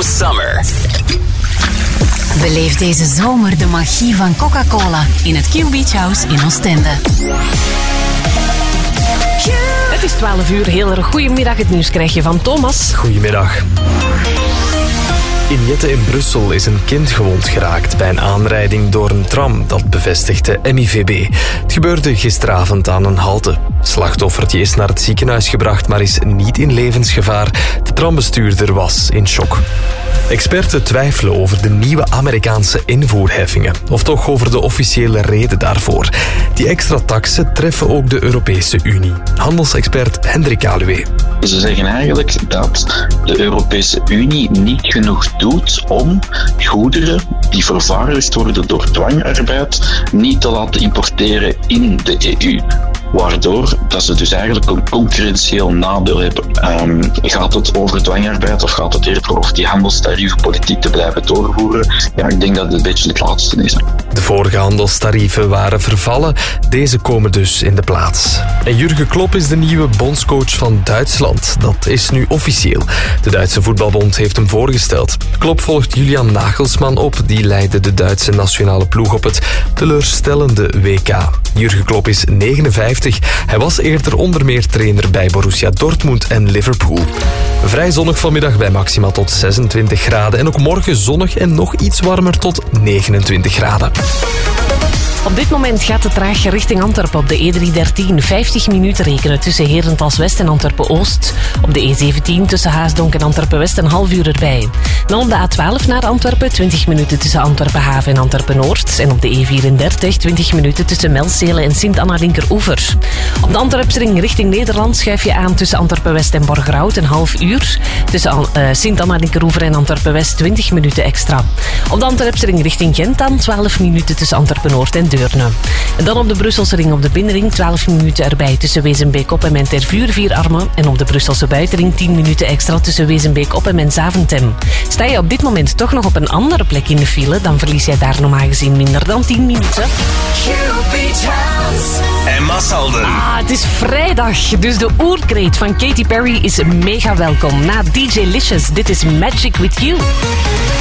summer. Beleef deze zomer de magie van Coca-Cola in het Q Beach House in Oostende. Het is 12 uur, heel erg goedemiddag. Het nieuws krijg je van Thomas. Goedemiddag. In Jette in Brussel is een kind gewond geraakt bij een aanrijding door een tram, dat bevestigt de MIVB. Het gebeurde gisteravond aan een halte. Het slachtoffertje is naar het ziekenhuis gebracht, maar is niet in levensgevaar. De trambestuurder was in shock. Experten twijfelen over de nieuwe Amerikaanse invoerheffingen, of toch over de officiële reden daarvoor. Die extra taxen treffen ook de Europese Unie. Handelsexpert Hendrik Aluwe. Ze zeggen eigenlijk dat de Europese Unie niet genoeg doet om goederen die vervaardigd worden door dwangarbeid niet te laten importeren in de EU. Waardoor dat ze dus eigenlijk een concurrentieel nadeel hebben. Gaat het over dwangarbeid of gaat het eerder over die handelstarievenpolitiek te blijven doorvoeren? Ja, ik denk dat het een beetje het laatste is. De vorige handelstarieven waren vervallen. Deze komen dus in de plaats. En Jurgen Klopp is de nieuwe bondscoach van Duitsland. Dat is nu officieel. De Duitse voetbalbond heeft hem voorgesteld. Klopp volgt Julian Nagelsmann op. Die leidde de Duitse nationale ploeg op het teleurstellende WK. Jurgen Klopp is 59. Hij was eerder onder meer trainer bij Borussia Dortmund en Liverpool. Vrij zonnig vanmiddag bij maxima tot 26 graden. En ook morgen zonnig en nog iets warmer tot 29 graden. Op dit moment gaat het traag richting Antwerpen op de E313. 50 minuten rekenen tussen Herentals-West en Antwerpen-Oost. Op de E17 tussen Haasdonk en Antwerpen-West een half uur erbij. Dan op de A12 naar Antwerpen, 20 minuten tussen Antwerpen-Haven en Antwerpen-Noord. En op de E34, 20 minuten tussen Melzele en Sint-Anna-Linkeroever. Op de Antwerpsring richting Nederland schuif je aan tussen Antwerpen-West en Borgerhout een half uur. Tussen Sint-Anna-Linkeroever en Antwerpen-West 20 minuten extra. Op de Antwerpsring richting Gent dan 12 minuten tussen Antwerpen-Noord en Deurne. En dan op de Brusselse ring op de binnenring 12 minuten erbij tussen Wezenbeek-Oppem en Tervuur 4 Armen. En op de Brusselse buitenring 10 minuten extra tussen Wezenbeek-Oppem en Zaventem. Sta je op dit moment toch nog op een andere plek in de file, dan verlies jij daar normaal gezien minder dan 10 minuten. Emma Salden. Het is vrijdag, dus de oerkreet van Katy Perry is mega welkom. Na DJ Licious, dit is Magic With You.